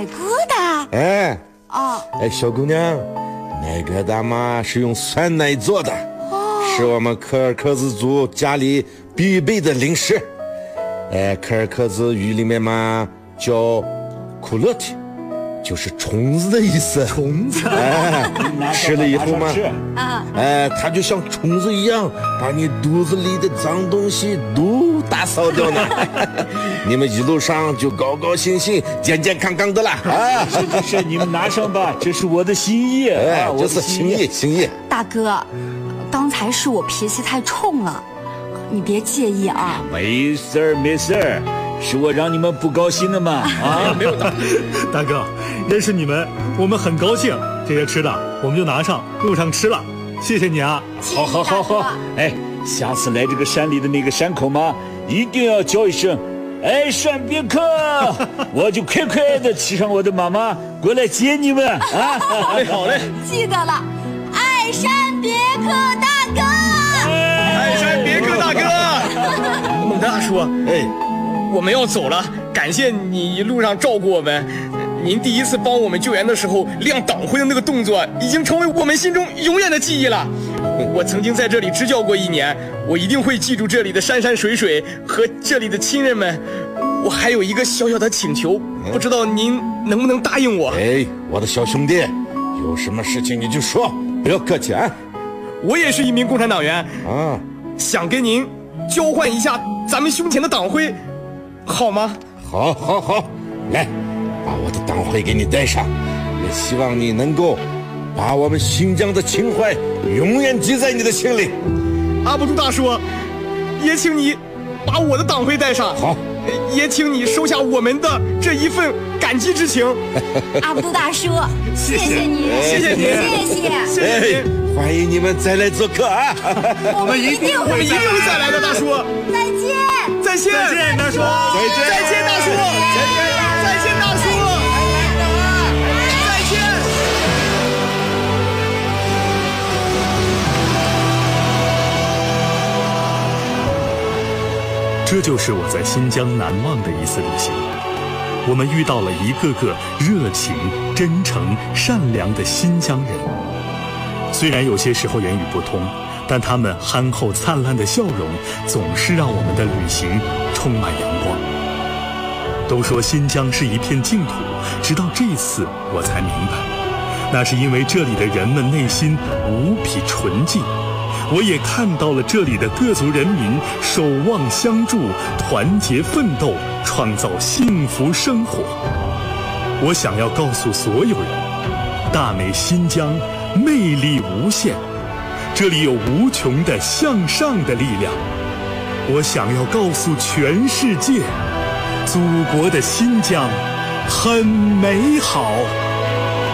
哥的。 哎， 哦， 哎，小姑娘，那个大妈是用酸奶做的，是我们柯尔克孜族家里必备的零食。哎，柯尔克孜语里面嘛叫库勒提，就是虫子的意思。 虫子， 哎，吃了以后嘛，哎，它就像虫子一样，把你肚子里的脏东西都打扫掉呢。你们一路上就高高兴兴、健健康康的啦啊！ 是，你们拿上吧，这是我的心意。 哎，这是心意。 大哥，刚才是我脾气太冲了，你别介意啊。 没事儿，是我让你们不高兴的嘛。啊， 没有大哥，认识你们，我们很高兴。这些吃的我们就拿上路上吃了，谢谢你啊。 好，哎，下次来这个山里的那个山口嘛，一定要叫一声。哎，山别克，我就快快的骑上我的马马过来接你们啊！ 好嘞， 记得了，爱山别克大哥， 爱山别克大哥。猛大叔， 哎， 我们要走了，感谢你一路上照顾我们。您第一次帮我们救援的时候亮党徽的那个动作，已经成为我们心中永远的记忆了。我曾经在这里支教过1年，我一定会记住这里的山山水水和这里的亲人们。我还有一个小小的请求，不知道您能不能答应我？ 哎，我的小兄弟，有什么事情你就说，不要客气啊。 我也是一名共产党员啊， 想跟您交换一下咱们胸前的党徽，好吗？ 好，来，把我的党徽给你带上，也希望你能够把我们新疆的情怀永远记在你的心里。 阿布杜大叔，也请你把我的党徽带上。 好， 也请你收下我们的这一份感激之情。 阿布杜大叔，谢谢你， 谢谢您， 谢谢您， 欢迎你们再来做客啊！ 我们一定会再来的，大叔。再见，大叔。再见，大叔。再见，大叔。再见。 这就是我在新疆难忘的一次旅行。我们遇到了一个个热情、真诚、善良的新疆人。虽然有些时候言语不通，但他们憨厚灿烂的笑容总是让我们的旅行充满阳光。都说新疆是一片净土，直到这次我才明白，那是因为这里的人们内心无比纯净。我也看到了这里的各族人民守望相助，团结奋斗，创造幸福生活。我想要告诉所有人，大美新疆魅力无限，这里有无穷的向上的力量。我想要告诉全世界，祖国的新疆很美好。